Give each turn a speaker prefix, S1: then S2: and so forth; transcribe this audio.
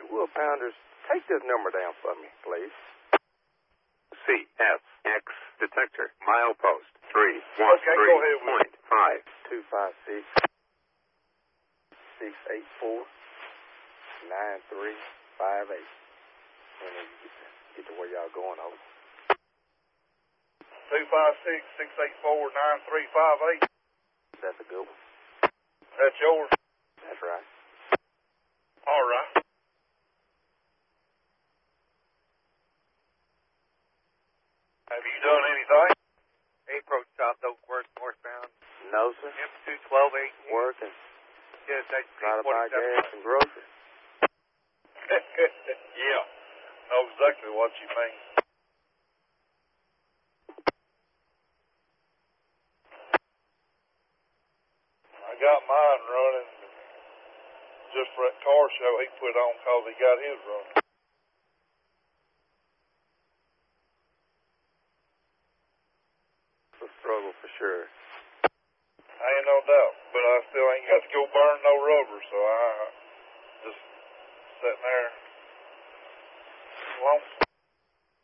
S1: Wood Pounders, take this number down for me, please.
S2: CFX detector, milepost 313.5.
S1: 256 684 9358. And then you get to where y'all going over.
S3: 256-684-9358.
S1: That's a good one.
S3: That's yours?
S1: That's right.
S3: All right. Have you done anything?
S4: Approach South Oak Worth northbound.
S1: No, sir.
S4: M212-8.
S1: Working.
S4: Yes, that's
S1: Try to buy gas and groceries.
S3: Yeah. Know exactly what you mean. I got mine running just for that car show he put on because he got his running.
S1: It's a struggle for sure.
S3: I ain't no doubt, but I still ain't got to go burn no rubber, so